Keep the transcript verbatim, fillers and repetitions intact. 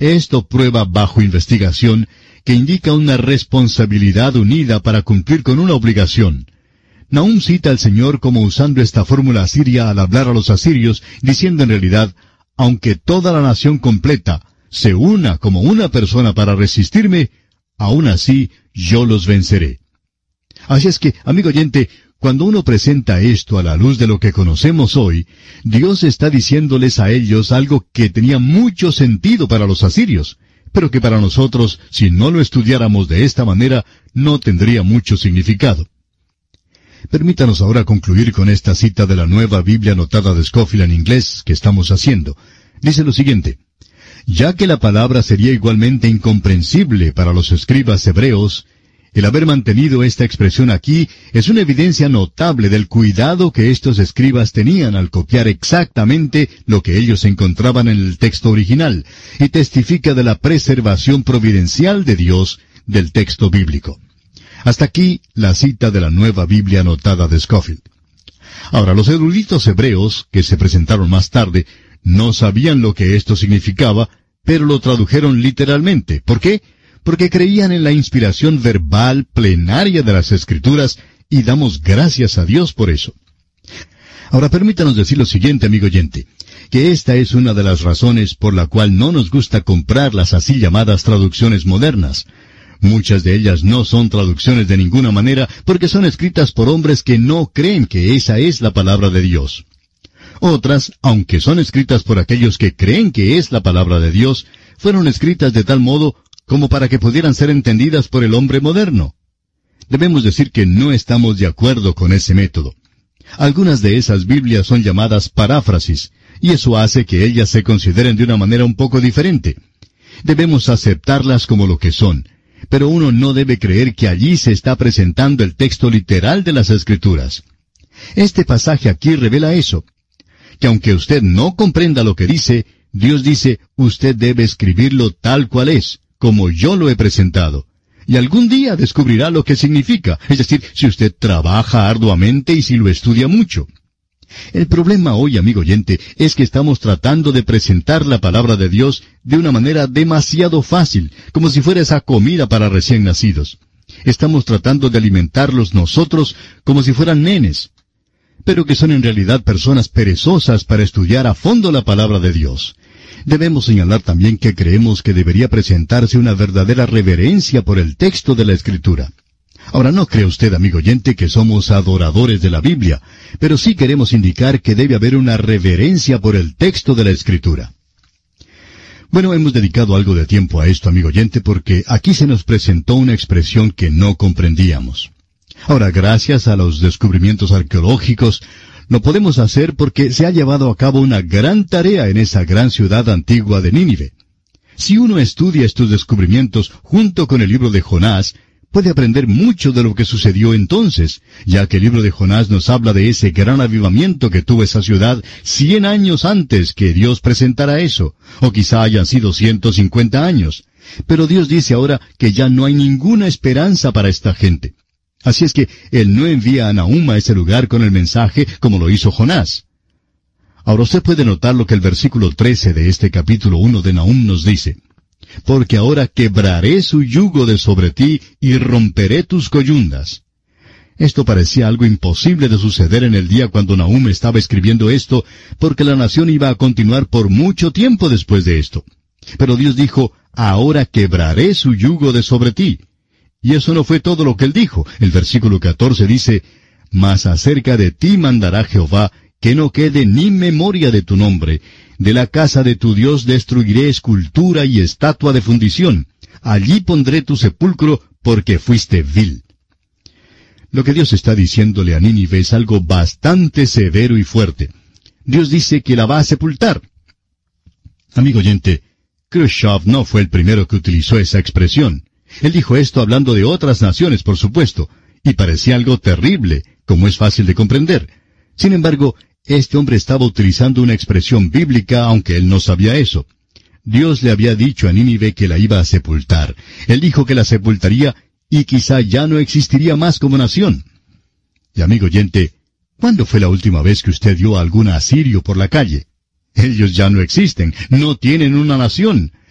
Esto prueba bajo investigación que indica una responsabilidad unida para cumplir con una obligación. Nahum cita al Señor como usando esta fórmula asiria al hablar a los asirios, diciendo en realidad, aunque toda la nación completa se una como una persona para resistirme, aún así yo los venceré. Así es que, amigo oyente, cuando uno presenta esto a la luz de lo que conocemos hoy, Dios está diciéndoles a ellos algo que tenía mucho sentido para los asirios, pero que para nosotros, si no lo estudiáramos de esta manera, no tendría mucho significado. Permítanos ahora concluir con esta cita de la Nueva Biblia anotada de Scofield en inglés que estamos haciendo. Dice lo siguiente: ya que la palabra sería igualmente incomprensible para los escribas hebreos, el haber mantenido esta expresión aquí es una evidencia notable del cuidado que estos escribas tenían al copiar exactamente lo que ellos encontraban en el texto original, y testifica de la preservación providencial de Dios del texto bíblico. Hasta aquí la cita de la Nueva Biblia anotada de Scofield. Ahora, los eruditos hebreos, que se presentaron más tarde, no sabían lo que esto significaba, pero lo tradujeron literalmente. ¿Por qué? Porque creían en la inspiración verbal plenaria de las Escrituras, y damos gracias a Dios por eso. Ahora permítanos decir lo siguiente, amigo oyente, que esta es una de las razones por la cual no nos gusta comprar las así llamadas traducciones modernas. Muchas de ellas no son traducciones de ninguna manera, porque son escritas por hombres que no creen que esa es la palabra de Dios. Otras, aunque son escritas por aquellos que creen que es la palabra de Dios, fueron escritas de tal modo como para que pudieran ser entendidas por el hombre moderno. Debemos decir que no estamos de acuerdo con ese método. Algunas de esas Biblias son llamadas paráfrasis, y eso hace que ellas se consideren de una manera un poco diferente. Debemos aceptarlas como lo que son, pero uno no debe creer que allí se está presentando el texto literal de las Escrituras. Este pasaje aquí revela eso, que aunque usted no comprenda lo que dice, Dios dice, usted debe escribirlo tal cual es, como yo lo he presentado. Y algún día descubrirá lo que significa, es decir, si usted trabaja arduamente y si lo estudia mucho. El problema hoy, amigo oyente, es que estamos tratando de presentar la palabra de Dios de una manera demasiado fácil, como si fuera esa comida para recién nacidos. Estamos tratando de alimentarlos nosotros como si fueran nenes, pero que son en realidad personas perezosas para estudiar a fondo la palabra de Dios. Debemos señalar también que creemos que debería presentarse una verdadera reverencia por el texto de la Escritura. Ahora, no cree usted, amigo oyente, que somos adoradores de la Biblia, pero sí queremos indicar que debe haber una reverencia por el texto de la Escritura. Bueno, hemos dedicado algo de tiempo a esto, amigo oyente, porque aquí se nos presentó una expresión que no comprendíamos. Ahora, gracias a los descubrimientos arqueológicos, lo podemos hacer porque se ha llevado a cabo una gran tarea en esa gran ciudad antigua de Nínive. Si uno estudia estos descubrimientos junto con el libro de Jonás, puede aprender mucho de lo que sucedió entonces, ya que el libro de Jonás nos habla de ese gran avivamiento que tuvo esa ciudad cien años antes que Dios presentara eso, o quizá hayan sido ciento cincuenta años. Pero Dios dice ahora que ya no hay ninguna esperanza para esta gente. Así es que Él no envía a Nahum a ese lugar con el mensaje como lo hizo Jonás. Ahora usted puede notar lo que el versículo trece de este capítulo uno de Nahum nos dice. Porque ahora quebraré su yugo de sobre ti y romperé tus coyundas. Esto parecía algo imposible de suceder en el día cuando Nahum estaba escribiendo esto, porque la nación iba a continuar por mucho tiempo después de esto. Pero Dios dijo, ahora quebraré su yugo de sobre ti. Y eso no fue todo lo que él dijo. El versículo catorce dice, mas acerca de ti mandará Jehová, que no quede ni memoria de tu nombre. De la casa de tu Dios destruiré escultura y estatua de fundición. Allí pondré tu sepulcro, porque fuiste vil. Lo que Dios está diciéndole a Nínive es algo bastante severo y fuerte. Dios dice que la va a sepultar. Amigo oyente, Khrushchev no fue el primero que utilizó esa expresión. Él dijo esto hablando de otras naciones, por supuesto, y parecía algo terrible, como es fácil de comprender. Sin embargo, este hombre estaba utilizando una expresión bíblica, aunque él no sabía eso. Dios le había dicho a Nínive que la iba a sepultar. Él dijo que la sepultaría y quizá ya no existiría más como nación. Y amigo oyente, ¿cuándo fue la última vez que usted vio a algún asirio por la calle? Ellos ya no existen, no tienen una nación.